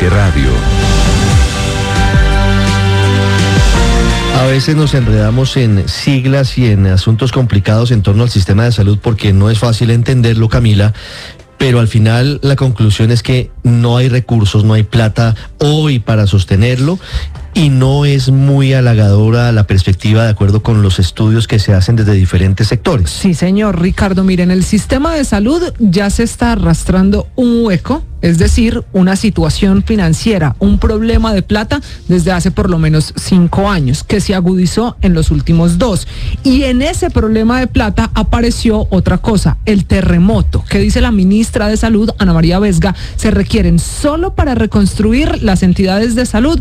Disque Radio. A veces nos enredamos en siglas y en asuntos complicados en torno al sistema de salud porque no es fácil entenderlo, Camila, pero al final la conclusión es que no hay recursos, no hay plata hoy para sostenerlo y no es muy halagadora la perspectiva de acuerdo con los estudios que se hacen desde diferentes sectores. Sí, señor Ricardo, miren, el sistema de salud ya se está arrastrando un hueco, es decir, una situación financiera, un problema de plata desde hace por lo menos 5 años, que se agudizó en los últimos 2. Y en ese problema de plata apareció otra cosa, el terremoto, que dice la ministra de Salud, Ana María Vesga, se requieren solo para reconstruir las entidades de salud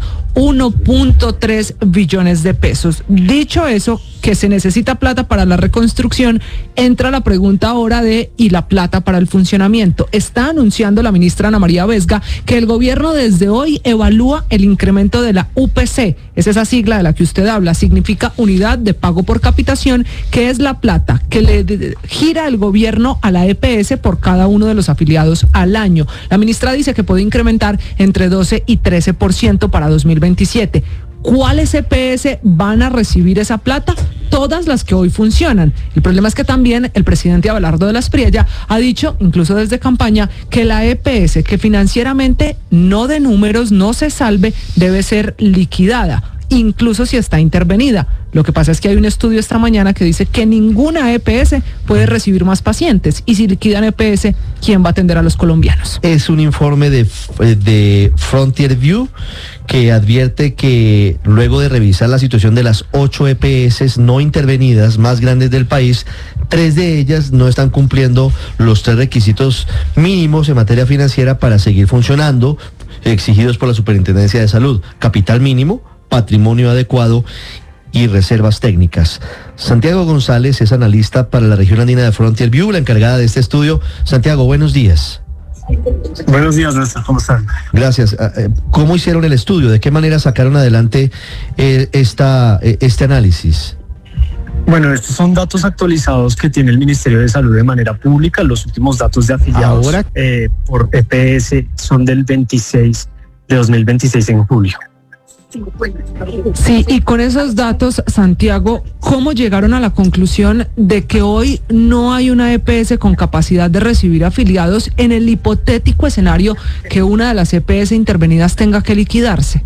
1.3 billones de pesos. Dicho eso, que se necesita plata para la reconstrucción, entra la pregunta ahora de ¿y la plata para el funcionamiento? Está anunciando la ministra Ana María Vesga que el gobierno desde hoy evalúa el incremento de la UPC, es esa sigla de la que usted habla, significa unidad de pago por capitación, que es la plata que le gira el gobierno a la EPS por cada uno de los afiliados al año. La ministra dice que puede incrementar entre 12 y 13% para 2027. ¿Cuáles EPS van a recibir esa plata? Todas las que hoy funcionan. El problema es que también el presidente Abelardo de la Espriella ha dicho, incluso desde campaña, que la EPS, que financieramente no de números, no se salve, debe ser liquidada, incluso si está intervenida. Lo que pasa es que hay un estudio esta mañana que dice que ninguna EPS puede recibir más pacientes. Y si liquidan EPS, ¿quién va a atender a los colombianos? Es un informe de Frontier View que advierte que luego de revisar la situación de las 8 EPS no intervenidas más grandes del país, 3 de ellas no están cumpliendo los 3 requisitos mínimos en materia financiera para seguir funcionando, exigidos por la Superintendencia de Salud: capital mínimo, patrimonio adecuado y reservas técnicas. Santiago González es analista para la región andina de Frontier View, la encargada de este estudio. Santiago, buenos días. Buenos días, Néstor, ¿cómo están? Gracias. ¿Cómo hicieron el estudio? ¿De qué manera sacaron adelante este análisis? Bueno, estos son datos actualizados que tiene el Ministerio de Salud de manera pública. Los últimos datos de afiliados por EPS son del 26 de 2026 en julio. Sí, y con esos datos, Santiago, ¿cómo llegaron a la conclusión de que hoy no hay una EPS con capacidad de recibir afiliados en el hipotético escenario que una de las EPS intervenidas tenga que liquidarse?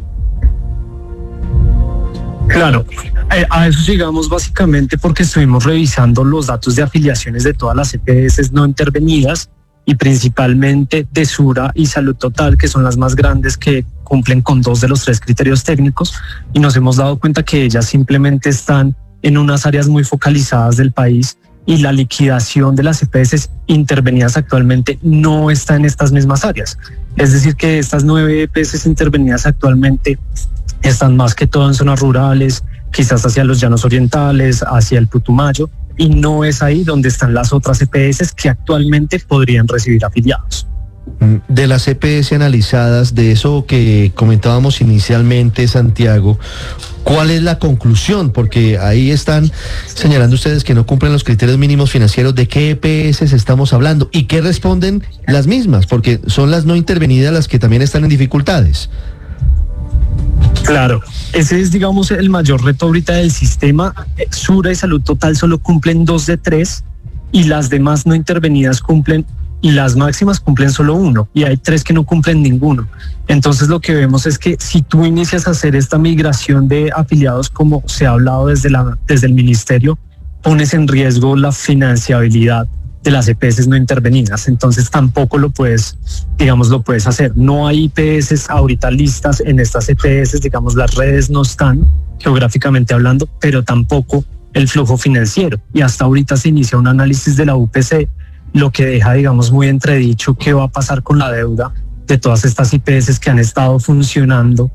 Claro, a eso llegamos básicamente porque estuvimos revisando los datos de afiliaciones de todas las EPS no intervenidas y principalmente de Sura y Salud Total, que son las más grandes, que cumplen con 2 de los 3 criterios técnicos, y nos hemos dado cuenta que ellas simplemente están en unas áreas muy focalizadas del país y la liquidación de las EPS intervenidas actualmente no está en estas mismas áreas. Es decir, que estas 9 EPS intervenidas actualmente están más que todo en zonas rurales, quizás hacia los llanos orientales, hacia el Putumayo, y no es ahí donde están las otras EPS que actualmente podrían recibir afiliados. De las EPS analizadas, de eso que comentábamos inicialmente, Santiago, ¿cuál es la conclusión? Porque ahí están señalando ustedes que no cumplen los criterios mínimos financieros. ¿De qué EPS estamos hablando? ¿Y qué responden las mismas? Porque son las no intervenidas las que también están en dificultades. Claro, ese es, digamos, el mayor reto ahorita del sistema. Sura y Salud Total solo cumplen 2 de 3 y las demás no intervenidas cumplen, y las máximas cumplen solo 1, y hay 3 que no cumplen ninguno. Entonces lo que vemos es que si tú inicias a hacer esta migración de afiliados, como se ha hablado desde el ministerio, pones en riesgo la financiabilidad de las EPS no intervenidas. Entonces tampoco lo puedes hacer. No hay IPS ahorita listas en estas EPS, digamos, las redes no están geográficamente hablando, pero tampoco el flujo financiero. Y hasta ahorita se inicia un análisis de la UPC, lo que deja, digamos, muy entredicho qué va a pasar con la deuda de todas estas IPS que han estado funcionando.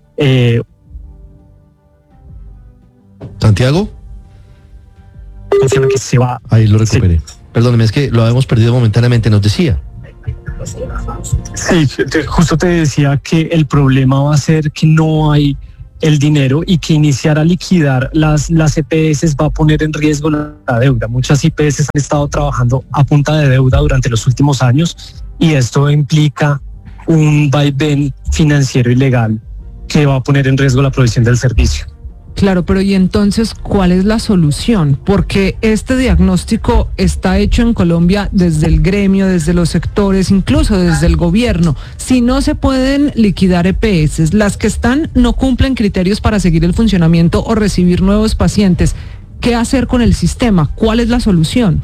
¿Santiago? Que se va. Ahí lo recuperé. Sí. Perdóneme, es que lo habíamos perdido momentáneamente, nos decía. Sí, justo te decía que el problema va a ser que no hay el dinero y que iniciar a liquidar las EPS va a poner en riesgo la deuda. Muchas IPS han estado trabajando a punta de deuda durante los últimos años y esto implica un vaivén financiero ilegal que va a poner en riesgo la provisión del servicio. Claro, pero ¿y entonces cuál es la solución? Porque este diagnóstico está hecho en Colombia desde el gremio, desde los sectores, incluso desde el gobierno. Si no se pueden liquidar EPS, las que están no cumplen criterios para seguir el funcionamiento o recibir nuevos pacientes, ¿qué hacer con el sistema? ¿Cuál es la solución?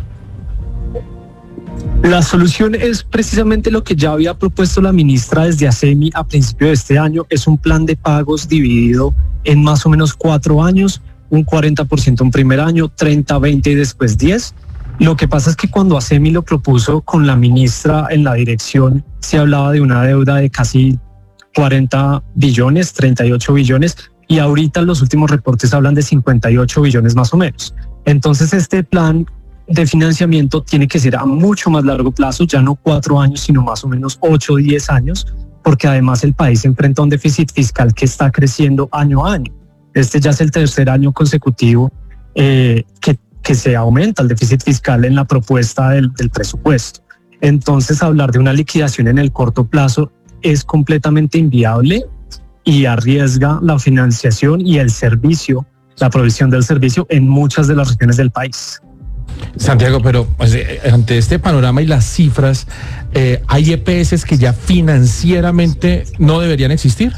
La solución es precisamente lo que ya había propuesto la ministra desde ASEMI a principio de este año, es un plan de pagos dividido en más o menos 4 años, un 40% un primer año, 30, 20 y después 10. Lo que pasa es que cuando ASEMI lo propuso con la ministra en la dirección, se hablaba de una deuda de casi 40 billones, 38 billones, y ahorita los últimos reportes hablan de 58 billones más o menos. Entonces este plan de financiamiento tiene que ser a mucho más largo plazo, ya no 4 años, sino más o menos 8 o 10 años, porque además el país enfrenta un déficit fiscal que está creciendo año a año. Este ya es el tercer año consecutivo que se aumenta el déficit fiscal en la propuesta del presupuesto. Entonces hablar de una liquidación en el corto plazo es completamente inviable y arriesga la financiación y el servicio, la provisión del servicio en muchas de las regiones del país. Santiago, pero pues, ante este panorama y las cifras, ¿hay EPS que ya financieramente no deberían existir?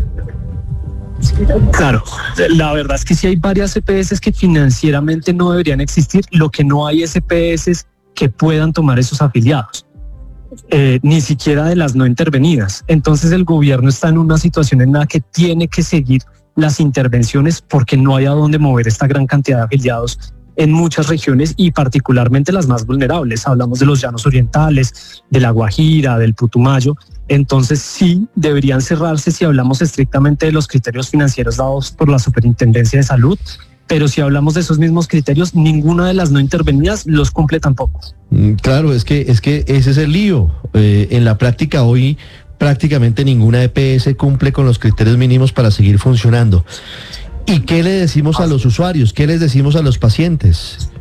Claro, la verdad es que sí hay varias EPS que financieramente no deberían existir. Lo que no hay es EPS que puedan tomar esos afiliados, ni siquiera de las no intervenidas. Entonces el gobierno está en una situación en la que tiene que seguir las intervenciones porque no hay a dónde mover esta gran cantidad de afiliados en muchas regiones y particularmente las más vulnerables. Hablamos de los llanos orientales, de La Guajira, del Putumayo. Entonces sí deberían cerrarse si hablamos estrictamente de los criterios financieros dados por la Superintendencia de Salud, pero si hablamos de esos mismos criterios, ninguna de las no intervenidas los cumple tampoco. Claro, es que ese es el lío. En la práctica hoy prácticamente ninguna EPS cumple con los criterios mínimos para seguir funcionando. ¿Y qué le decimos a los usuarios? ¿Qué les decimos a los pacientes?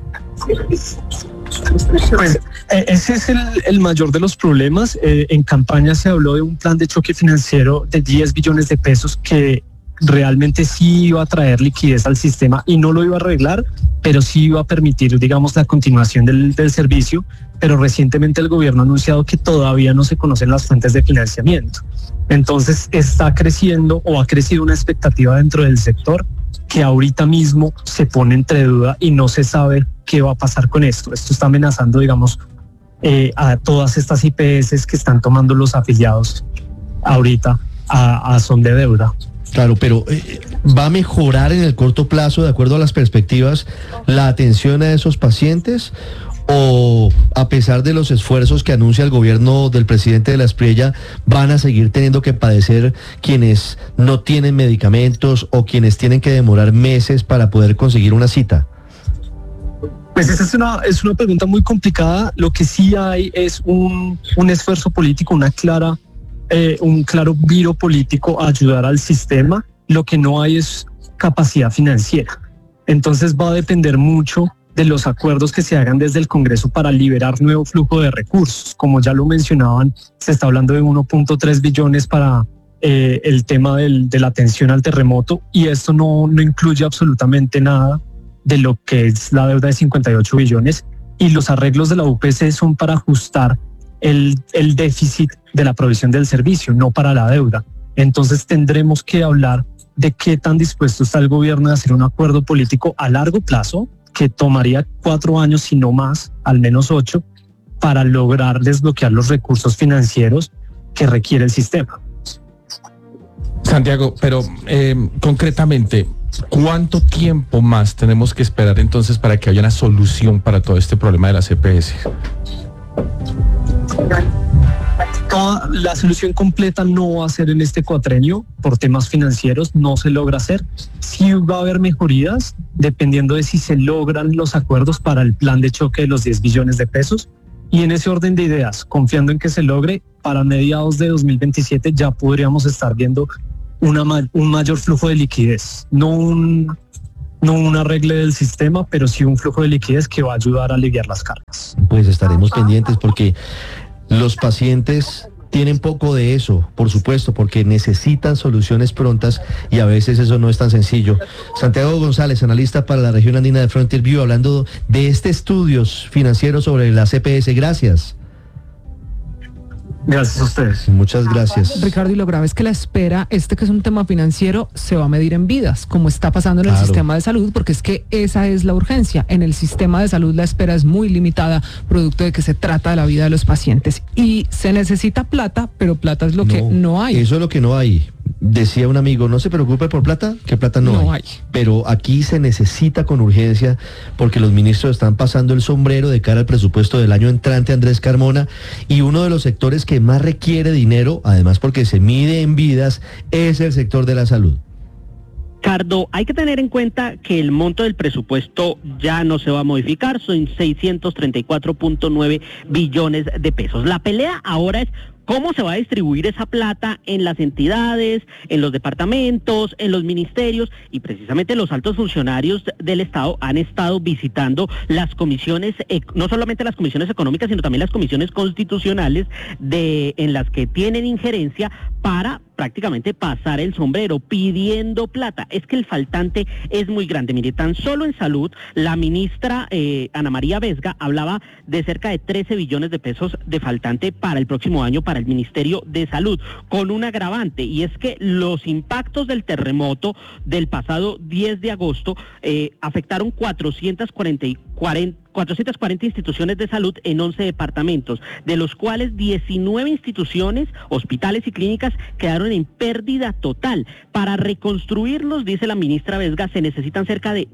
Pues ese es el mayor de los problemas. En campaña se habló de un plan de choque financiero de 10 billones de pesos que realmente sí iba a traer liquidez al sistema y no lo iba a arreglar, pero sí iba a permitir, digamos, la continuación del servicio. Pero recientemente el gobierno ha anunciado que todavía no se conocen las fuentes de financiamiento. Entonces está creciendo o ha crecido una expectativa dentro del sector que ahorita mismo se pone entre duda y no se sabe qué va a pasar con esto. Esto está amenazando, digamos, a todas estas IPS que están tomando los afiliados ahorita a son de deuda. Claro, pero ¿va a mejorar en el corto plazo, de acuerdo a las perspectivas, la atención a esos pacientes? ¿O a pesar de los esfuerzos que anuncia el gobierno del presidente de la Asprilla, van a seguir teniendo que padecer quienes no tienen medicamentos o quienes tienen que demorar meses para poder conseguir una cita? Pues esa es una pregunta muy complicada. Lo que sí hay es un esfuerzo político, un claro viro político a ayudar al sistema. Lo que no hay es capacidad financiera. Entonces va a depender mucho de los acuerdos que se hagan desde el Congreso para liberar nuevo flujo de recursos. Como ya lo mencionaban, se está hablando de 1.3 billones para el tema de la atención al terremoto y esto no incluye absolutamente nada de lo que es la deuda de 58 billones y los arreglos de la UPC son para ajustar el déficit de la provisión del servicio, no para la deuda. Entonces tendremos que hablar de qué tan dispuesto está el gobierno a hacer un acuerdo político a largo plazo que tomaría 4 años, si no más, al menos 8, para lograr desbloquear los recursos financieros que requiere el sistema. Santiago, pero concretamente, ¿cuánto tiempo más tenemos que esperar entonces para que haya una solución para todo este problema de las EPS? La solución completa no va a ser en este cuatrenio, por temas financieros no se logra hacer. Sí va a haber mejorías dependiendo de si se logran los acuerdos para el plan de choque de los 10 billones de pesos. Y en ese orden de ideas, confiando en que se logre, para mediados de 2027 ya podríamos estar viendo un mayor flujo de liquidez. No un arregle del sistema, pero sí un flujo de liquidez que va a ayudar a aliviar las cargas. Pues estaremos pendientes porque los pacientes tienen poco de eso, por supuesto, porque necesitan soluciones prontas y a veces eso no es tan sencillo. Santiago González, analista para la región andina de Frontier View, hablando de estudios financieros sobre las EPS. Gracias. Gracias a ustedes. Muchas gracias. Ricardo, y lo grave es que la espera, que es un tema financiero, se va a medir en vidas, como está pasando en el sistema de salud, porque es que esa es la urgencia. En el sistema de salud la espera es muy limitada, producto de que se trata de la vida de los pacientes. Y se necesita plata, pero plata es lo que no hay. Eso es lo que no hay. Decía un amigo, no se preocupe por plata, que plata no hay. Pero aquí se necesita con urgencia porque los ministros están pasando el sombrero de cara al presupuesto del año entrante, Andrés Carmona, y uno de los sectores que más requiere dinero, además porque se mide en vidas, es el sector de la salud. Ricardo, hay que tener en cuenta que el monto del presupuesto ya no se va a modificar, son 634.9 billones de pesos. La pelea ahora es cómo se va a distribuir esa plata en las entidades, en los departamentos, en los ministerios, y precisamente los altos funcionarios del Estado han estado visitando las comisiones, no solamente las comisiones económicas, sino también las comisiones constitucionales en las que tienen injerencia para prácticamente pasar el sombrero pidiendo plata. Es que el faltante es muy grande. Mire, tan solo en salud, la ministra Ana María Vesga hablaba de cerca de 13 billones de pesos de faltante para el próximo año para el Ministerio de Salud, con un agravante, y es que los impactos del terremoto del pasado 10 de agosto afectaron 440 instituciones de salud en 11 departamentos, de los cuales 19 instituciones, hospitales y clínicas quedaron en pérdida total. Para reconstruirlos, dice la ministra Vesga, se necesitan cerca de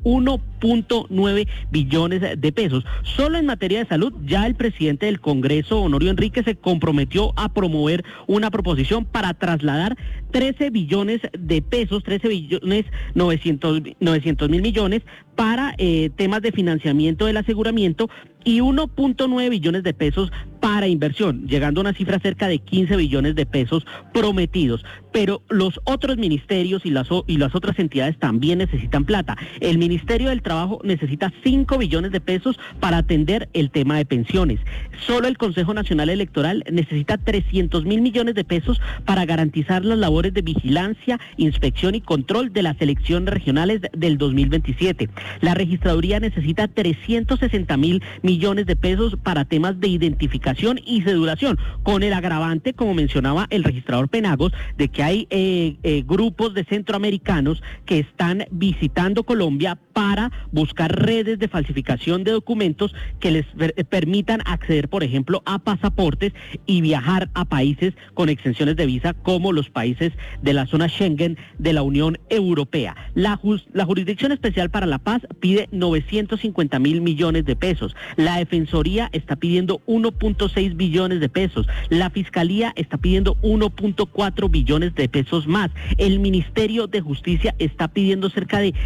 1.9 billones de pesos. Solo en materia de salud, ya el presidente del Congreso, Honorio Enrique, se comprometió a promover una proposición para trasladar 13 billones de pesos, 13 billones 900 mil millones para temas de financiamiento del aseguramiento y 1.9 billones de pesos para inversión, llegando a una cifra cerca de 15 billones de pesos prometidos. Pero los otros ministerios y las otras entidades también necesitan plata. El Ministerio del Trabajo necesita 5 billones de pesos para atender el tema de pensiones. Solo el Consejo Nacional Electoral necesita 300 mil millones de pesos para garantizar las labores de vigilancia, inspección y control de las elecciones regionales del 2027. La Registraduría necesita 360 mil millones de pesos para temas de identificación y cedulación, con el agravante, como mencionaba el registrador Penagos, de que hay grupos de centroamericanos que están visitando Colombia para buscar redes de falsificación de documentos que les permitan acceder, por ejemplo, a pasaportes y viajar a países con exenciones de visa como los países de la zona Schengen de la Unión Europea. La Jurisdicción Especial para la Paz pide 950 mil millones de pesos. La Defensoría está pidiendo 1.6 billones de pesos. La Fiscalía está pidiendo 1.4 billones de pesos más. El Ministerio de Justicia está pidiendo cerca de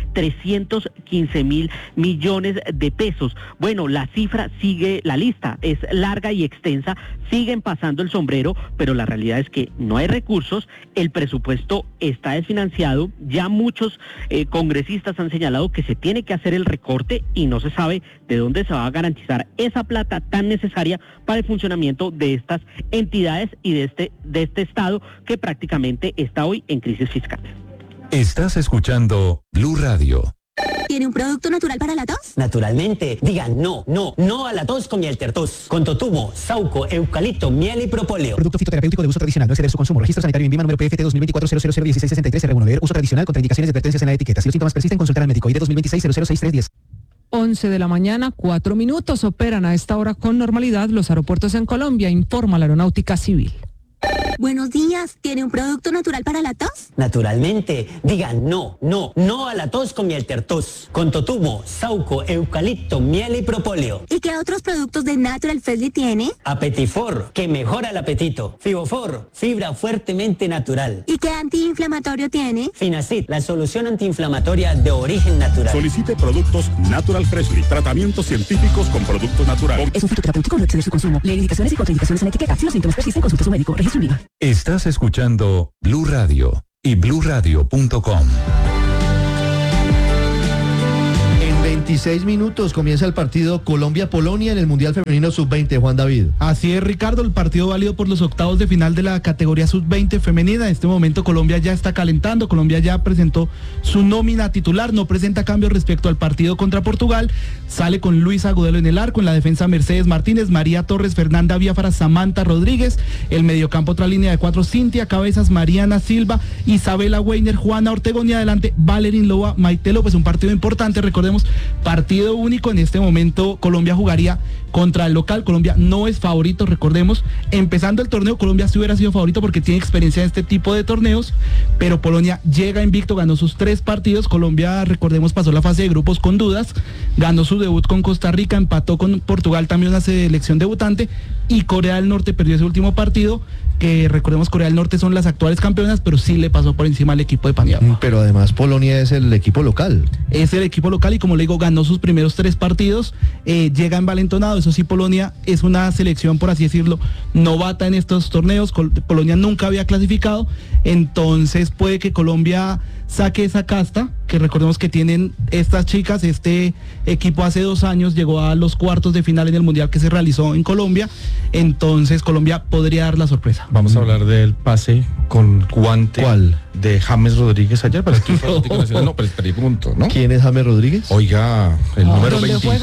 315 mil millones de pesos. Bueno, la cifra sigue, la lista es larga y extensa, siguen pasando el sombrero, pero la realidad es que no hay recursos, el presupuesto está desfinanciado, ya muchos congresistas han señalado que se tiene que hacer el recorte y no se sabe de dónde se va a garantizar esa plata tan necesaria para el funcionamiento de estas entidades y de este Estado que prácticamente está hoy en crisis fiscal. Estás escuchando Blue Radio. ¿Tiene un producto natural para la tos? Naturalmente. Diga no a la tos con miel tertos. Con totumo, sauco, eucalipto, miel y propóleo. Producto fitoterapéutico de uso tradicional. No exceder su consumo. Registro sanitario en INVIMA número PFT 2024-0001663-R1. Leer uso tradicional. Contraindicaciones y advertencias en la etiqueta. Si los síntomas persisten, consultar al médico. ID 2026-006310. 11 de la mañana, 4 minutos. Operan a esta hora con normalidad los aeropuertos en Colombia, informa la Aeronáutica Civil. Buenos días, ¿tiene un producto natural para la tos? Naturalmente. Diga no a la tos con miel tertos. Con totumo, sauco, eucalipto, miel y propóleo. ¿Y qué otros productos de Natural Freshly tiene? Apetifor, que mejora el apetito. Fibofor, fibra fuertemente natural. ¿Y qué antiinflamatorio tiene? Finacid, la solución antiinflamatoria de origen natural. Solicite productos Natural Freshly, tratamientos científicos con productos naturales. Es un fitoterapéutico, no exceder su consumo. Leer indicaciones y contraindicaciones en la etiqueta. Si los síntomas persisten, consulte a su médico. Registro INVIMA. Estás escuchando Blue Radio y bluradio.com. En 26 minutos, comienza el partido Colombia-Polonia en el Mundial Femenino Sub-20, Juan David. Así es, Ricardo, el partido válido por los octavos de final de la categoría Sub-20 femenina. En este momento Colombia ya está calentando, Colombia ya presentó su nómina titular, no presenta cambios respecto al partido contra Portugal. Sale con Luisa Agudelo en el arco, en la defensa Mercedes Martínez, María Torres, Fernanda Biafara, Samantha Rodríguez, el mediocampo otra línea de 4, Cintia Cabezas, Mariana Silva, Isabela Weiner, Juana Ortegón y adelante Valerín Loa, Maite López. Un partido importante, recordemos, partido único. En este momento Colombia jugaría contra el local. Colombia no es favorito, recordemos, empezando el torneo Colombia sí hubiera sido favorito porque tiene experiencia en este tipo de torneos, pero Polonia llega invicto, ganó sus 3 partidos. Colombia, recordemos, pasó la fase de grupos con dudas, ganó su debut con Costa Rica, empató con Portugal, también una selección debutante, y Corea del Norte perdió ese último partido, que recordemos Corea del Norte son las actuales campeonas, pero sí le pasó por encima al equipo de Paniagua. Pero además Polonia es el equipo local. Es el equipo local y, como le digo, ganó sus primeros 3 partidos, llega envalentonado. Eso sí, Polonia es una selección, por así decirlo, novata en estos torneos. Polonia nunca había clasificado, entonces puede que Colombia saque esa casta, que recordemos que tienen estas chicas. Este equipo hace 2 años llegó a los cuartos de final en el Mundial que se realizó en Colombia, entonces Colombia podría dar la sorpresa. Vamos a hablar del pase con guante. ¿Cuál? De James Rodríguez ayer para el equipo Atlético Nacional. No, pero espera un punto, ¿no? ¿Quién es James Rodríguez? Oiga, el número 23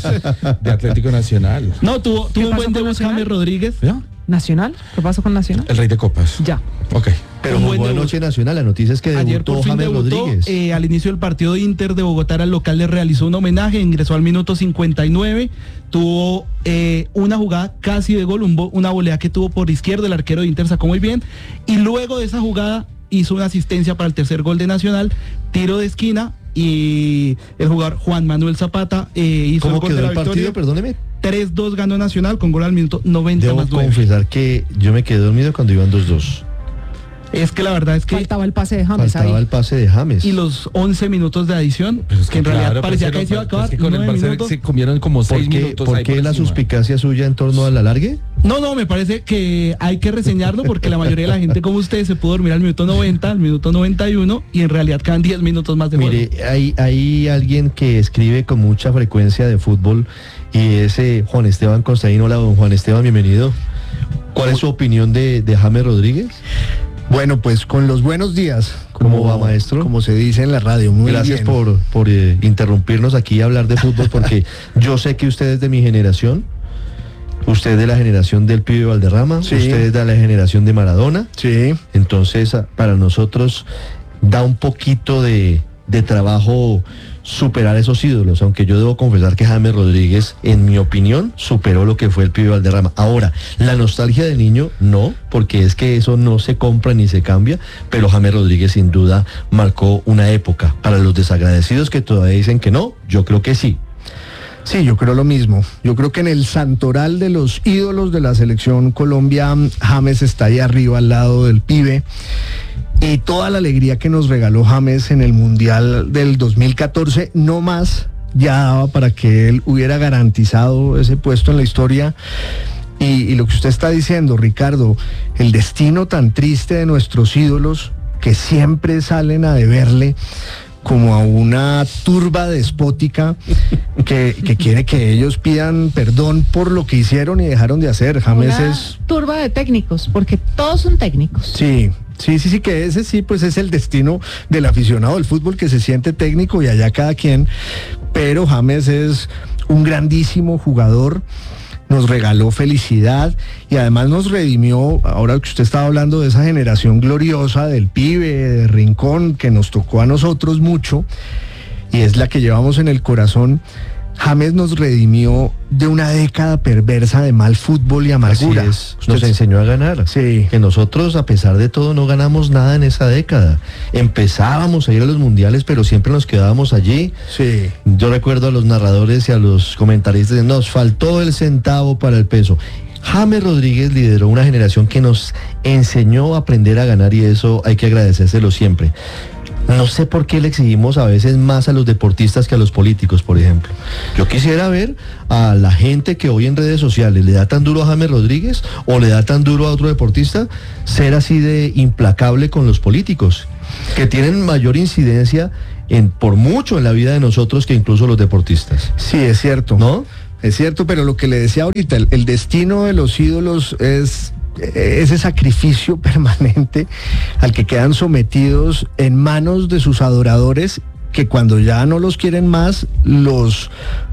de Atlético Nacional. No, tuvo un buen debut James Rodríguez. ¿Ya? ¿Nacional? ¿Qué pasó con Nacional? El rey de copas. Ya. Ok. Pero jugó anoche Nacional, la noticia es que ayer debutó por fin James debutó, Rodríguez. Al inicio del partido de Inter de Bogotá, el local le realizó un homenaje, ingresó al minuto 59, tuvo una jugada casi de gol, una volea que tuvo por izquierda, el arquero de Inter sacó muy bien, y luego de esa jugada hizo una asistencia para el tercer gol de Nacional, tiro de esquina, y el jugador Juan Manuel Zapata hizo el gol de la victoria. Partido? Perdóneme. 3-2 ganó Nacional con gol al minuto 90 Debo más 9. confesar que yo me quedé dormido cuando iban 2-2. Es que la verdad es que faltaba el pase de James faltaba ahí. el pase de James. Y los 11 minutos de adición, Pero es que en realidad claro, parecía que pero se iba a acabar. es que con el 9 Barça minutos. se comieron como 6 minutos. ¿Por ahí qué la encima. suspicacia suya en torno al alargue? No, me parece que hay que reseñarlo porque la mayoría de la gente como usted se pudo dormir al minuto 90, al minuto 91 y en realidad quedan 10 minutos más de juego. Mire, hay alguien que escribe con mucha frecuencia de fútbol y ese Juan Esteban Constaín. Hola, don Juan Esteban, bienvenido. ¿Cuál es su opinión de James Rodríguez? Bueno, pues con los buenos días. ¿Cómo va, maestro? Como se dice en la radio, muy Gracias bien. por interrumpirnos aquí y hablar de fútbol, porque yo sé que usted es de mi generación. Usted es de la generación del Pibe Valderrama, sí. Usted es de la generación de Maradona. Sí. Entonces, para nosotros da un poquito de trabajo superar esos ídolos, aunque yo debo confesar que James Rodríguez, en mi opinión, superó lo que fue el Pibe Valderrama. Ahora, la nostalgia del niño, no, porque es que eso no se compra ni se cambia, pero James Rodríguez sin duda marcó una época. Para los desagradecidos que todavía dicen que no, yo creo que sí. Sí, yo creo lo mismo. Yo creo que en el santoral de los ídolos de la selección Colombia, James está ahí arriba al lado del Pibe. Y toda la alegría que nos regaló James en el Mundial del 2014, no más, ya daba para que él hubiera garantizado ese puesto en la historia. Y lo que usted está diciendo, Ricardo, el destino tan triste de nuestros ídolos que siempre salen a deberle como a una turba despótica que quiere que ellos pidan perdón por lo que hicieron y dejaron de hacer. James Una es turba de técnicos, porque todos son técnicos. Sí, que ese sí, pues es el destino del aficionado del fútbol, que se siente técnico y allá cada quien, pero James es un grandísimo jugador, nos regaló felicidad y además nos redimió. Ahora que usted estaba hablando de esa generación gloriosa del Pibe, de Rincón, que nos tocó a nosotros mucho y es la que llevamos en el corazón. James nos redimió de una década perversa de mal fútbol y amargura. Así es, nos enseñó a ganar. Sí. Que nosotros, a pesar de todo, no ganamos nada en esa década. Empezábamos a ir a los mundiales, pero siempre nos quedábamos allí. Sí. Yo recuerdo a los narradores y a los comentaristas, nos faltó el centavo para el peso. James Rodríguez lideró una generación que nos enseñó a aprender a ganar y eso hay que agradecérselo siempre. No sé por qué le exigimos a veces más a los deportistas que a los políticos, por ejemplo. Yo quisiera ver a la gente que hoy en redes sociales le da tan duro a James Rodríguez o le da tan duro a otro deportista, ser así de implacable con los políticos, que tienen mayor incidencia por mucho en la vida de nosotros que incluso los deportistas. Sí, es cierto. ¿No? Es cierto, pero lo que le decía ahorita, el destino de los ídolos es ese sacrificio permanente al que quedan sometidos en manos de sus adoradores, que cuando ya no los quieren más, los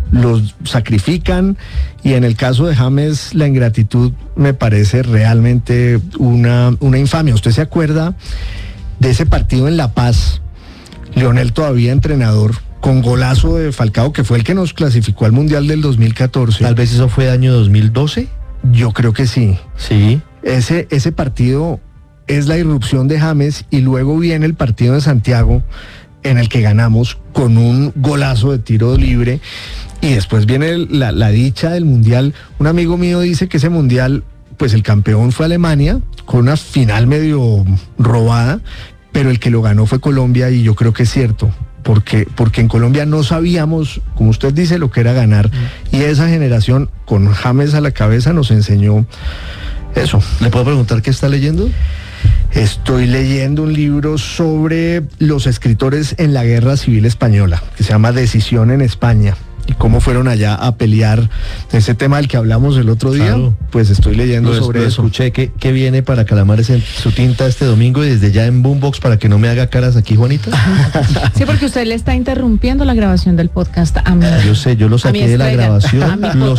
sacrifican, y en el caso de James la ingratitud me parece realmente una infamia. ¿Usted se acuerda de ese partido en La Paz? Leonel todavía entrenador, con golazo de Falcao, que fue el que nos clasificó al Mundial del 2014. Tal vez eso fue año 2012. Yo creo que sí. Sí. Ese partido es la irrupción de James, y luego viene el partido de Santiago, en el que ganamos con un golazo de tiro libre, y después viene la dicha del Mundial. Un amigo mío dice que ese Mundial, pues el campeón fue Alemania, con una final medio robada, pero el que lo ganó fue Colombia, y yo creo que es cierto, porque en Colombia no sabíamos, como usted dice, lo que era ganar, y esa generación, con James a la cabeza, nos enseñó eso. ¿Le puedo preguntar qué está leyendo? Estoy leyendo un libro sobre los escritores en la Guerra Civil Española, que se llama Decisión en España, y cómo fueron allá a pelear ese tema del que hablamos el otro día. Claro. Pues estoy leyendo sobre eso. Escuché que viene para Calamares en su tinta este domingo, y desde ya en Boombox, para que no me haga caras aquí, Juanita. Sí, porque usted le está interrumpiendo la grabación del podcast a mí. Yo sé, yo lo saqué de la grabación,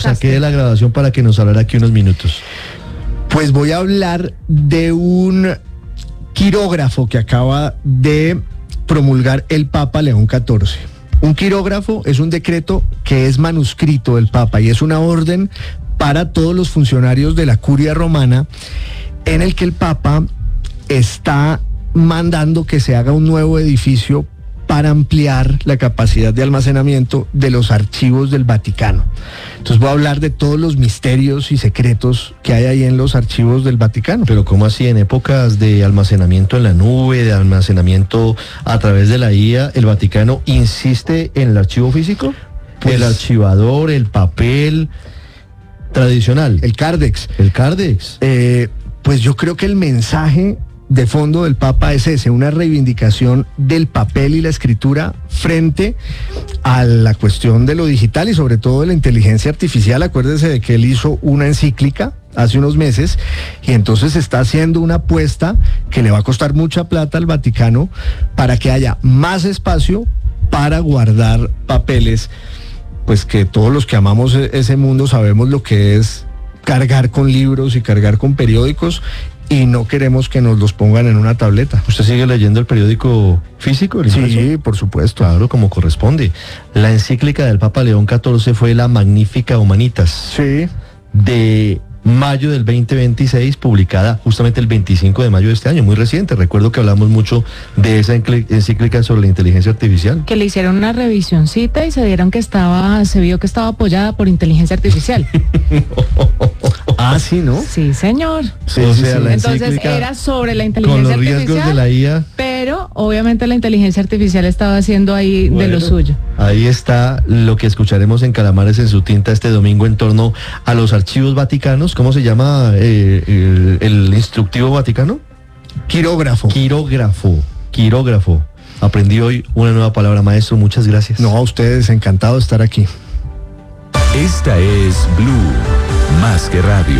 para que nos hablara aquí unos minutos. Pues voy a hablar de un quirógrafo que acaba de promulgar el Papa León XIV. Un quirógrafo es un decreto que es manuscrito del Papa, y es una orden para todos los funcionarios de la Curia Romana, en el que el Papa está mandando que se haga un nuevo edificio para ampliar la capacidad de almacenamiento de los archivos del Vaticano. Entonces voy a hablar de todos los misterios y secretos que hay ahí en los archivos del Vaticano. Pero ¿cómo así? En épocas de almacenamiento en la nube, de almacenamiento a través de la IA, ¿el Vaticano insiste en el archivo físico? Pues, el archivador, el papel tradicional. El Cardex. El Cardex. Pues yo creo que el mensaje de fondo del Papa es ese, una reivindicación del papel y la escritura frente a la cuestión de lo digital, y sobre todo de la inteligencia artificial. Acuérdese de que él hizo una encíclica hace unos meses, y entonces está haciendo una apuesta que le va a costar mucha plata al Vaticano para que haya más espacio para guardar papeles. Pues que todos los que amamos ese mundo sabemos lo que es cargar con libros y cargar con periódicos, y no queremos que nos los pongan en una tableta. ¿Usted sigue leyendo el periódico físico? Sí, por supuesto. Claro, como corresponde. La encíclica del Papa León XIV fue la Magnificat Humanitas. Sí. De mayo del 2026, publicada justamente el 25 de mayo de este año, muy reciente. Recuerdo que hablamos mucho de esa encíclica sobre la inteligencia artificial. Que le hicieron una revisioncita y se vio que estaba apoyada por inteligencia artificial. Ah, sí, ¿no? Sí, señor. Sí, o sea, la entonces era sobre la inteligencia con los riesgos artificial, de la IA. Pero obviamente la inteligencia artificial estaba haciendo ahí de lo suyo. Ahí está lo que escucharemos en Calamares en su tinta este domingo en torno a los archivos vaticanos. ¿Cómo se llama el instructivo vaticano? Quirógrafo. Quirógrafo. Aprendí hoy una nueva palabra, maestro. Muchas gracias. No, a ustedes, encantado de estar aquí. Esta es Blue, más que radio.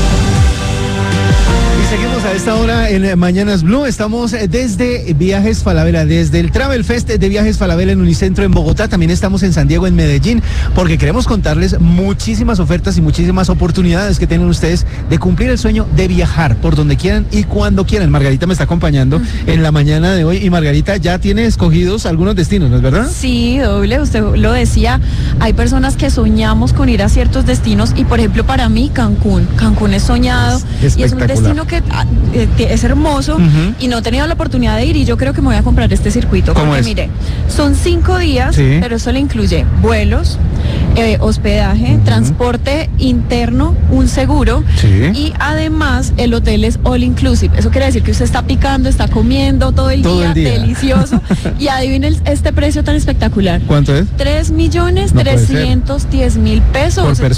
Seguimos a esta hora en Mañanas Blue. Estamos desde Viajes Falabella, desde el Travel Fest de Viajes Falabella en Unicentro en Bogotá. También estamos en San Diego, en Medellín, porque queremos contarles muchísimas ofertas y muchísimas oportunidades que tienen ustedes de cumplir el sueño de viajar por donde quieran y cuando quieran. Margarita me está acompañando en la mañana de hoy, y Margarita ya tiene escogidos algunos destinos, ¿no es verdad? Sí, doble, usted lo decía, hay personas que soñamos con ir a ciertos destinos, y por ejemplo para mí Cancún es soñado, y es un destino que es hermoso, y no he tenido la oportunidad de ir, y yo creo que me voy a comprar este circuito, porque mire, son 5 días, pero eso le incluye vuelos, hospedaje, transporte interno, un seguro, y además el hotel es all inclusive. Eso quiere decir que usted está picando, está comiendo todo el día, delicioso. Y adivinen este precio tan espectacular. ¿Cuánto es? 3.310.000 pesos. ¿Por persona?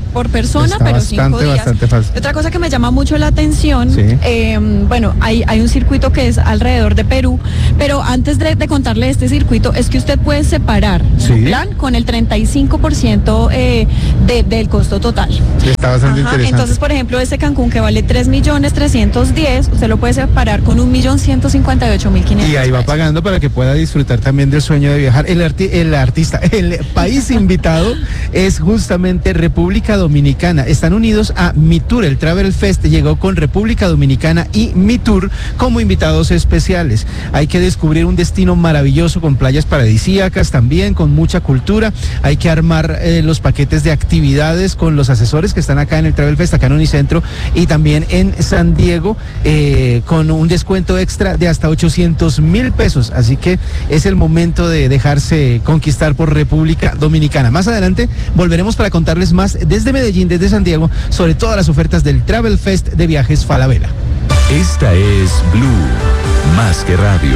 por persona, Está pero 5 días. bastante fácil. Otra cosa que me llama mucho la atención, Sí. bueno, hay un circuito que es alrededor de Perú, pero antes de contarle este circuito, es que usted puede separar su Sí. plan con el 35% del costo total. Está bastante Ajá, interesante. entonces, por ejemplo, ese Cancún que vale 3.310.000, usted lo puede separar con 1.158.500. Y ahí va pagando para que pueda disfrutar también del sueño de viajar. El país invitado es justamente República Dominicana. Están unidos a MITUR. El Travel Fest llegó con República Dominicana y MITUR como invitados especiales. Hay que descubrir un destino maravilloso con playas paradisíacas también, con mucha cultura. Hay que armar los paquetes de actividades con los asesores que están acá en el Travel Fest, acá en Unicentro y también en San Diego, con un descuento extra de hasta 800.000 pesos. Así que es el momento de dejarse conquistar por República Dominicana. Más adelante volveremos para contarles más desde Medellín, desde San Diego, sobre todas las ofertas del Travel Fest de Viajes Falabella. Esta es Blue, más que radio.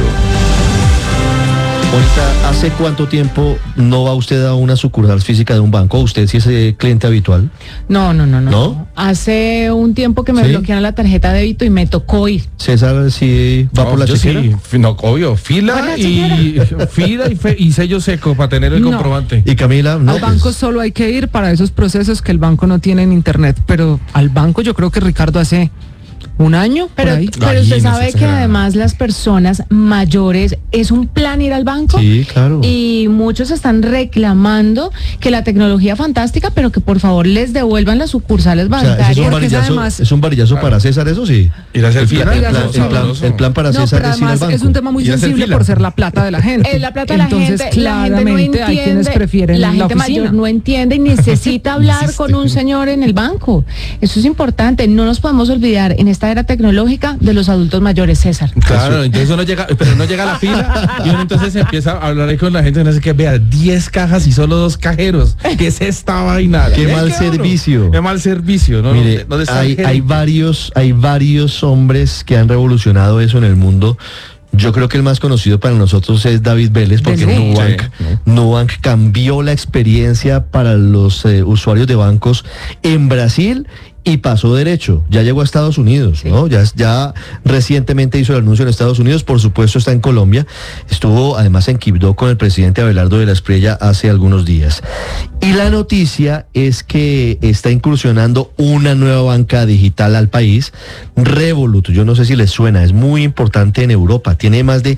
Ahorita, ¿hace cuánto tiempo no va usted a una sucursal física de un banco? ¿Usted sí es cliente habitual? No. ¿No? Hace un tiempo que me ¿Sí? bloquearon la tarjeta de débito y me tocó ir. César, ¿sí va por la yo chequera? sí, no, obvio, fila y sello seco para tener el No. comprobante. Y Camila, no. Al banco solo hay que ir para esos procesos que el banco no tiene en internet, pero al banco yo creo que Ricardo hace un año por ahí. Pero usted sabe que además las personas mayores es un plan ir al banco. Sí, claro. Y muchos están reclamando que la tecnología fantástica, pero que por favor les devuelvan las sucursales O sea, bancarias. eso porque es un varillazo para César, eso sí. Ir a hacer El fila. plan- Ir a el hacer plan- fila. el plan para No, César pero es ir al además banco. es un tema muy Ir a hacer sensible fila. por ser la plata de la gente. La plata de la Entonces, gente, claramente hay quienes prefieren la gente oficina. mayor no entiende y necesita hablar con un señor en el banco. Eso es importante. No nos podemos olvidar en esta era tecnológica de los adultos mayores, César. Claro, entonces uno llega, pero no llega a la fila y uno entonces empieza a hablar ahí con la gente, no sé qué, vea, 10 cajas y solo 2 cajeros. ¿Qué es esta vaina? Qué ¿De mal hablo? servicio. Qué mal servicio, ¿no? Mire, ¿Dónde está el hay gerente? varios hombres que han revolucionado eso en el mundo. Yo creo que el más conocido para nosotros es David Vélez, porque Nubank cambió la experiencia para los usuarios de bancos en Brasil y pasó derecho. Ya llegó a Estados Unidos, ¿no? Ya recientemente hizo el anuncio en Estados Unidos, por supuesto está en Colombia. Estuvo además en Quibdó con el presidente Abelardo de la Espriella hace algunos días. Y la noticia es que está incursionando una nueva banca digital al país, Revolut. Yo no sé si les suena, es muy importante en Europa. Tiene más de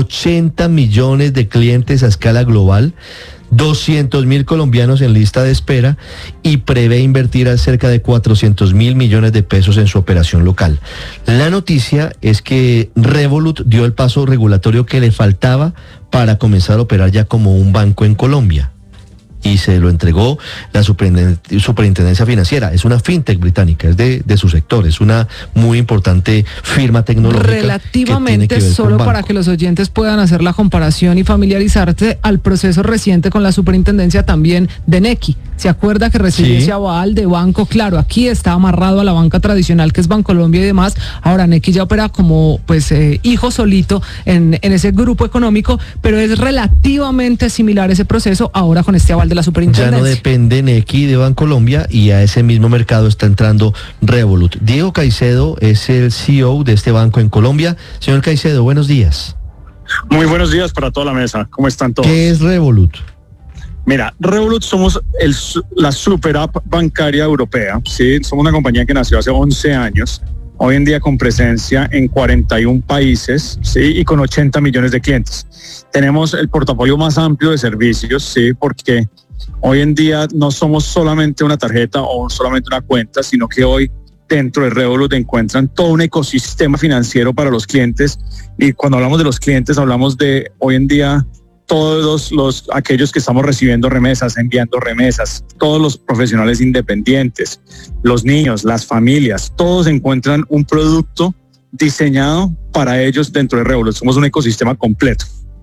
80 millones de clientes a escala global. 200.000 colombianos en lista de espera y prevé invertir a cerca de 400.000 millones de pesos en su operación local. La noticia es que Revolut dio el paso regulatorio que le faltaba para comenzar a operar ya como un banco en Colombia. Y se lo entregó la Superintendencia Financiera. Es una fintech británica, es de su sector, es una muy importante firma tecnológica. Relativamente, solo para que los oyentes puedan hacer la comparación y familiarizarse al proceso reciente con la superintendencia también de Nequi. ¿Se acuerda que recibió ese aval de banco? Claro, aquí está amarrado a la banca tradicional que es Bancolombia y demás. Ahora Nequi ya opera como hijo solito en ese grupo económico, pero es relativamente similar ese proceso ahora con este aval de la superintendencia. Ya no depende Nequi de Bancolombia y a ese mismo mercado está entrando Revolut. Diego Caicedo es el CEO de este banco en Colombia. Señor Caicedo, buenos días. Muy buenos días para toda la mesa. ¿Cómo están todos? ¿Qué es Revolut? Mira, Revolut somos la super app bancaria europea. ¿Sí? Somos una compañía que nació hace 11 años. Hoy en día con presencia en 41 países, ¿sí? Y con 80 millones de clientes. Tenemos el portafolio más amplio de servicios, ¿sí? Porque hoy en día no somos solamente una tarjeta o solamente una cuenta, sino que hoy dentro de Revolut encuentran todo un ecosistema financiero para los clientes. Y cuando hablamos de los clientes, hablamos de hoy en día todos aquellos que estamos recibiendo remesas, enviando remesas, todos los profesionales independientes, los niños, las familias, todos encuentran un producto diseñado para ellos dentro de Revolut. Somos un ecosistema completo.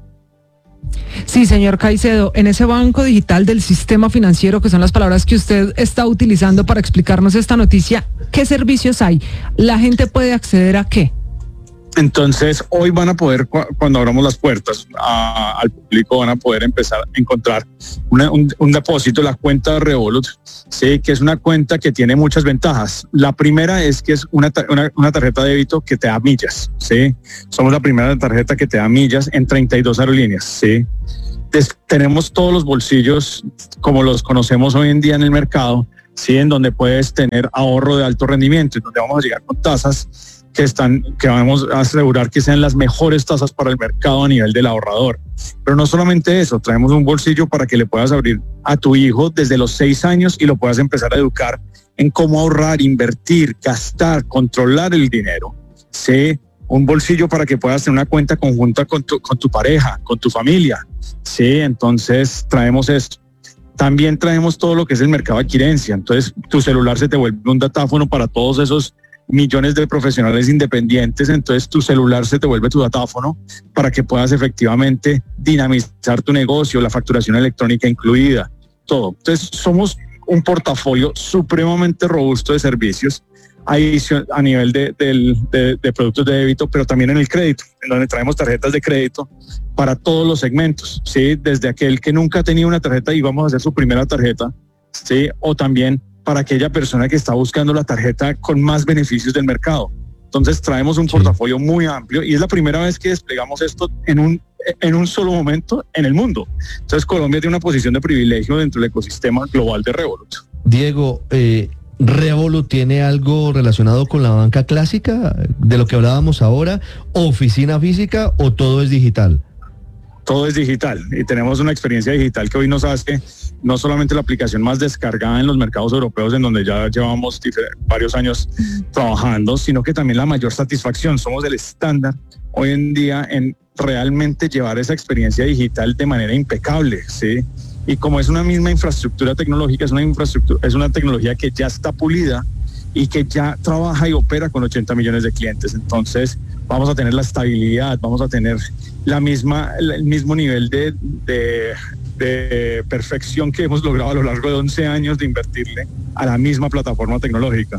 Sí, señor Caicedo, en ese banco digital del sistema financiero, que son las palabras que usted está utilizando para explicarnos esta noticia, ¿qué servicios hay? ¿La gente puede acceder a qué? Entonces, hoy van a poder, cuando abramos las puertas al público, van a poder empezar a encontrar un depósito, la cuenta de Revolut, ¿sí? Que es una cuenta que tiene muchas ventajas. La primera es que es una tarjeta de débito que te da millas, ¿sí? Somos la primera tarjeta que te da millas en 32 aerolíneas, ¿sí? Tenemos todos los bolsillos como los conocemos hoy en día en el mercado, ¿sí? En donde puedes tener ahorro de alto rendimiento, en donde vamos a llegar con tasas que vamos a asegurar que sean las mejores tasas para el mercado a nivel del ahorrador. Pero no solamente eso, traemos un bolsillo para que le puedas abrir a tu hijo desde los 6 años y lo puedas empezar a educar en cómo ahorrar, invertir, gastar, controlar el dinero. ¿Sí? Un bolsillo para que puedas tener una cuenta conjunta con tu pareja, con tu familia. ¿Sí? Entonces traemos esto. También traemos todo lo que es el mercado de adquirencia. Entonces tu celular se te vuelve un datáfono para todos esos millones de profesionales independientes, entonces tu celular se te vuelve tu datáfono para que puedas efectivamente dinamizar tu negocio, la facturación electrónica incluida, todo. Entonces somos un portafolio supremamente robusto de servicios a nivel de productos de débito, pero también en el crédito, en donde traemos tarjetas de crédito para todos los segmentos, ¿sí? Desde aquel que nunca ha tenido una tarjeta y vamos a hacer su primera tarjeta, ¿sí? O también para aquella persona que está buscando la tarjeta con más beneficios del mercado. Entonces traemos un portafolio muy amplio y es la primera vez que desplegamos esto en un solo momento en el mundo. Entonces Colombia tiene una posición de privilegio dentro del ecosistema global de Revolut. Diego, ¿Revolut tiene algo relacionado con la banca clásica, de lo que hablábamos ahora, oficina física o todo es digital? Todo es digital y tenemos una experiencia digital que hoy nos hace no solamente la aplicación más descargada en los mercados europeos, en donde ya llevamos varios años trabajando, sino que también la mayor satisfacción. Somos el estándar hoy en día en realmente llevar esa experiencia digital de manera impecable, ¿sí? Y como es una misma infraestructura tecnológica, es una tecnología que ya está pulida y que ya trabaja y opera con 80 millones de clientes. Entonces vamos a tener la estabilidad, vamos a tener el mismo nivel de perfección que hemos logrado a lo largo de 11 años de invertirle a la misma plataforma tecnológica.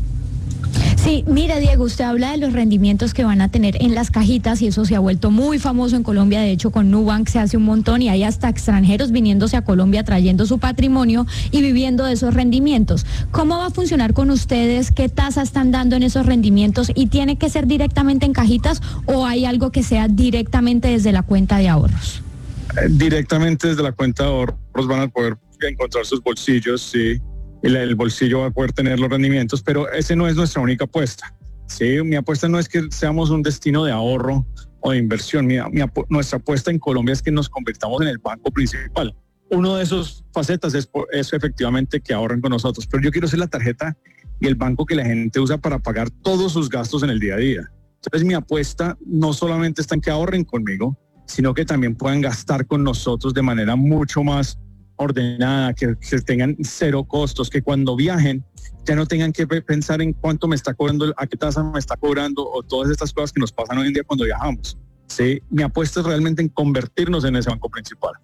Sí, mira Diego, usted habla de los rendimientos que van a tener en las cajitas y eso se ha vuelto muy famoso en Colombia. De hecho, con Nubank se hace un montón y hay hasta extranjeros viniéndose a Colombia trayendo su patrimonio y viviendo de esos rendimientos. ¿Cómo va a funcionar con ustedes? ¿Qué tasa están dando en esos rendimientos? ¿Y tiene que ser directamente en cajitas o hay algo que sea directamente desde la cuenta de ahorros? Directamente desde la cuenta de ahorros van a poder encontrar sus bolsillos, sí. El bolsillo va a poder tener los rendimientos, pero ese no es nuestra única apuesta. ¿Sí? Mi apuesta no es que seamos un destino de ahorro o de inversión. Nuestra apuesta en Colombia es que nos convirtamos en el banco principal. Uno de esos facetas es efectivamente que ahorren con nosotros, pero yo quiero ser la tarjeta y el banco que la gente usa para pagar todos sus gastos en el día a día. Entonces mi apuesta no solamente está en que ahorren conmigo, sino que también puedan gastar con nosotros de manera mucho más ordenada, que tengan cero costos, que cuando viajen ya no tengan que pensar en cuánto me está cobrando, a qué tasa me está cobrando o todas estas cosas que nos pasan hoy en día cuando viajamos. ¿Sí? Mi apuesta es realmente en convertirnos en ese banco principal.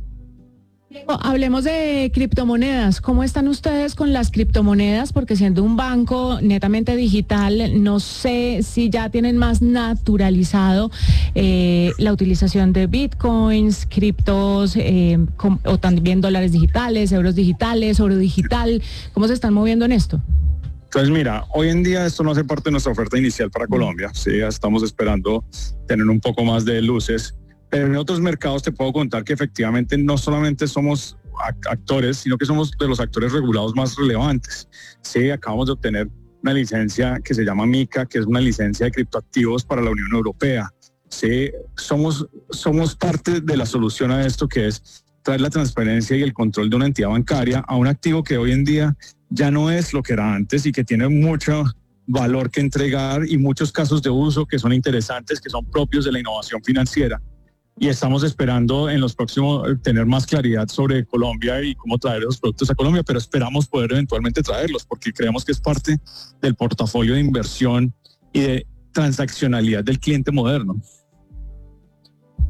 Hablemos de criptomonedas. ¿Cómo están ustedes con las criptomonedas? Porque siendo un banco netamente digital, no sé si ya tienen más naturalizado la utilización de bitcoins, criptos, o también dólares digitales, euros digitales, oro digital. ¿Cómo se están moviendo en esto? Entonces, mira, hoy en día esto no hace parte de nuestra oferta inicial para Colombia. Sí, estamos esperando tener un poco más de luces. Pero en otros mercados te puedo contar que efectivamente no solamente somos actores, sino que somos de los actores regulados más relevantes. Sí, acabamos de obtener una licencia que se llama MiCA, que es una licencia de criptoactivos para la Unión Europea. Sí, somos parte de la solución a esto, que es traer la transparencia y el control de una entidad bancaria a un activo que hoy en día ya no es lo que era antes y que tiene mucho valor que entregar y muchos casos de uso que son interesantes, que son propios de la innovación financiera. Y estamos esperando en los próximos tener más claridad sobre Colombia y cómo traer esos productos a Colombia, pero esperamos poder eventualmente traerlos porque creemos que es parte del portafolio de inversión y de transaccionalidad del cliente moderno.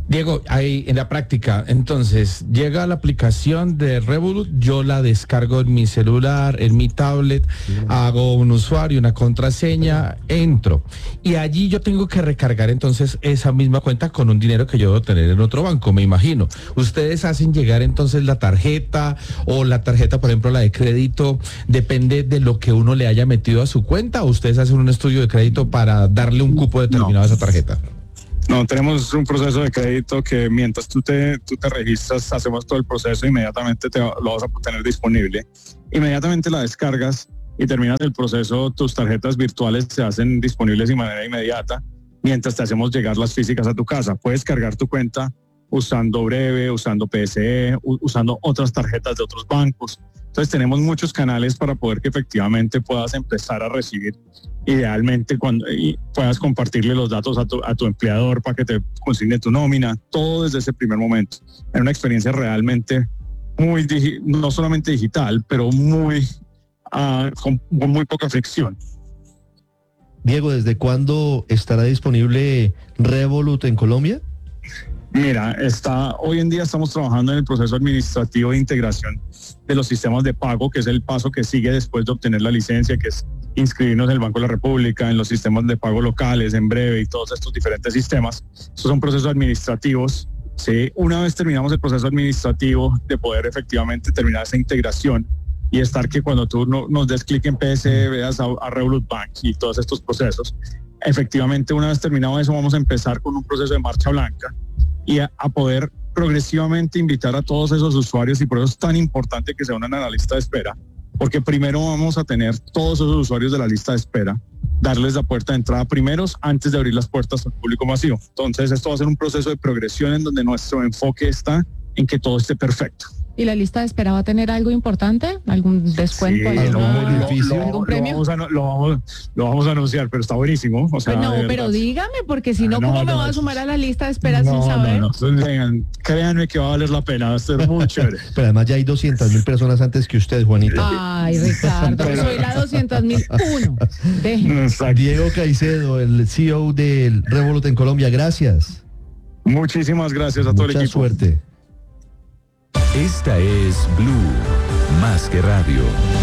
Diego, ahí en la práctica, entonces, llega la aplicación de Revolut, yo la descargo en mi celular, en mi tablet, hago un usuario, una contraseña, entro. Y allí yo tengo que recargar entonces esa misma cuenta con un dinero que yo debo tener en otro banco, me imagino. Ustedes hacen llegar entonces la tarjeta, o la tarjeta, por ejemplo, la de crédito, depende de lo que uno le haya metido a su cuenta, o ustedes hacen un estudio de crédito para darle un cupo determinado a esa tarjeta. No, tenemos un proceso de crédito que mientras tú te registras, hacemos todo el proceso, inmediatamente lo vas a tener disponible. Inmediatamente la descargas y terminas el proceso, tus tarjetas virtuales se hacen disponibles de manera inmediata, mientras te hacemos llegar las físicas a tu casa. Puedes cargar tu cuenta usando Breve, usando PSE, usando otras tarjetas de otros bancos. Entonces tenemos muchos canales para poder que efectivamente puedas empezar a recibir, idealmente y puedas compartirle los datos a tu empleador para que te consigne tu nómina, todo desde ese primer momento. Es una experiencia realmente no solamente digital, pero con muy poca fricción. Diego, ¿desde cuándo estará disponible Revolut en Colombia? Mira, hoy en día estamos trabajando en el proceso administrativo de integración de los sistemas de pago, que es el paso que sigue después de obtener la licencia, que es inscribirnos en el Banco de la República, en los sistemas de pago locales, en Breve y todos estos diferentes sistemas. Estos son procesos administrativos. ¿Sí? Una vez terminamos el proceso administrativo de poder efectivamente terminar esa integración y estar que cuando tú nos des clic en PSE veas a Revolut Bank y todos estos procesos, efectivamente una vez terminado eso vamos a empezar con un proceso de marcha blanca y a poder progresivamente invitar a todos esos usuarios, y por eso es tan importante que se unan a la lista de espera, porque primero vamos a tener todos esos usuarios de la lista de espera, darles la puerta de entrada primeros antes de abrir las puertas al público masivo. Entonces esto va a ser un proceso de progresión en donde nuestro enfoque está en que todo esté perfecto. ¿Y la lista de espera va a tener algo importante? ¿Algún descuento? Sí, ¿Algún premio? Lo vamos a anunciar, pero está buenísimo. O sea, pues no, pero dígame, porque si no, ¿cómo me voy a sumar a la lista de espera sin saber? Créanme que va a valer la pena, va a ser muy chévere. Pero además ya hay 200.000 personas antes que usted, Juanita. Ay, Ricardo, soy la 200.001. Déjenme. Diego Caicedo, el CEO del Revolut en Colombia, gracias. Muchísimas gracias a todo el equipo. Mucha suerte. Esta es Blue, más que radio.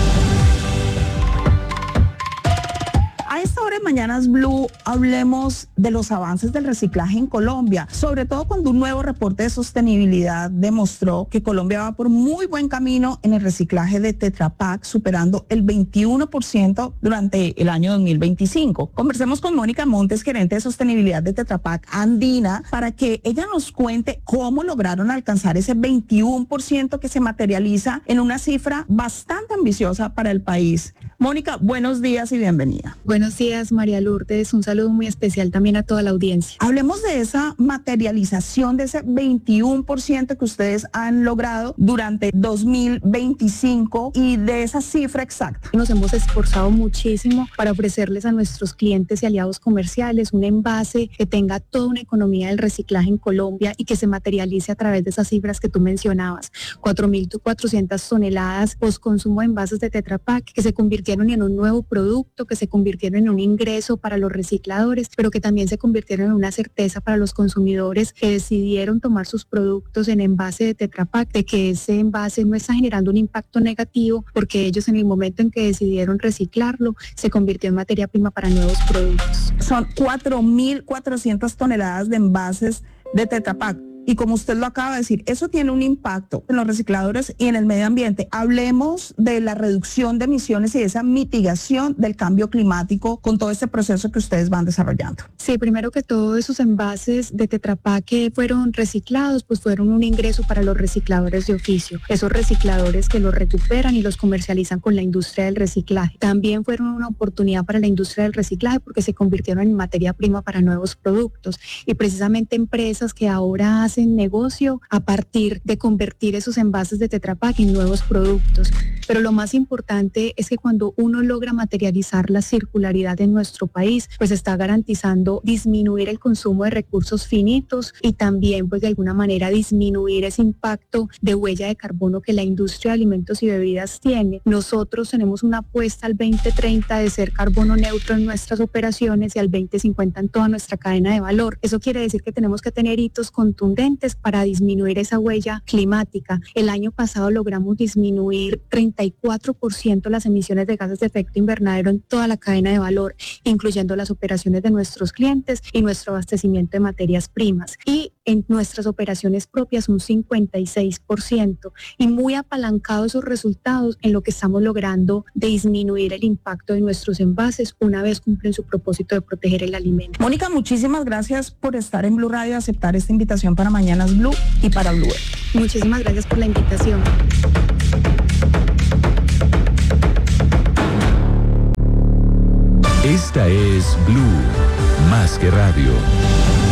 A esta hora en Mañanas Blue hablemos de los avances del reciclaje en Colombia, sobre todo cuando un nuevo reporte de sostenibilidad demostró que Colombia va por muy buen camino en el reciclaje de Tetra Pak, superando el 21% durante el año 2025. Conversemos con Mónica Montes, gerente de sostenibilidad de Tetra Pak Andina, para que ella nos cuente cómo lograron alcanzar ese 21% que se materializa en una cifra bastante ambiciosa para el país. Mónica, buenos días y bienvenida. Buenos días, María Lourdes. Un saludo muy especial también a toda la audiencia. Hablemos de esa materialización, de ese 21% que ustedes han logrado durante 2025 y de esa cifra exacta. Nos hemos esforzado muchísimo para ofrecerles a nuestros clientes y aliados comerciales un envase que tenga toda una economía del reciclaje en Colombia y que se materialice a través de esas cifras que tú mencionabas. 4.400 toneladas postconsumo de envases de Tetra Pak que se convirtieron en un nuevo producto, que se convirtieron en un ingreso para los recicladores, pero que también se convirtieron en una certeza para los consumidores que decidieron tomar sus productos en envase de Tetra Pak, de que ese envase no está generando un impacto negativo porque ellos en el momento en que decidieron reciclarlo se convirtió en materia prima para nuevos productos. Son 4.400 toneladas de envases de Tetra Pak. Y como usted lo acaba de decir, eso tiene un impacto en los recicladores y en el medio ambiente. Hablemos de la reducción de emisiones y de esa mitigación del cambio climático con todo este proceso que ustedes van desarrollando. Sí, primero que todo, esos envases de Tetra Pak que fueron reciclados, pues fueron un ingreso para los recicladores de oficio. Esos recicladores que los recuperan y los comercializan con la industria del reciclaje. También fueron una oportunidad para la industria del reciclaje porque se convirtieron en materia prima para nuevos productos. Y precisamente empresas que ahora hacen negocio a partir de convertir esos envases de Tetra Pak en nuevos productos. pero lo más importante es que cuando uno logra materializar la circularidad en nuestro país, pues está garantizando disminuir el consumo de recursos finitos y también pues de alguna manera disminuir ese impacto de huella de carbono que la industria de alimentos y bebidas tiene. Nosotros tenemos una apuesta al 2030 de ser carbono neutro en nuestras operaciones y al 2050 en toda nuestra cadena de valor. Eso quiere decir que tenemos que tener hitos contundentes para disminuir esa huella climática. El año pasado logramos disminuir 34% las emisiones de gases de efecto invernadero en toda la cadena de valor, incluyendo las operaciones de nuestros clientes y nuestro abastecimiento de materias primas. Y en nuestras operaciones propias un 56%, y muy apalancados esos resultados en lo que estamos logrando de disminuir el impacto de nuestros envases una vez cumplen su propósito de proteger el alimento. Mónica, muchísimas gracias por estar en Blue Radio y aceptar esta invitación para Mañanas Blue y para Blue. Muchísimas gracias por la invitación. Esta es Blue, más que radio.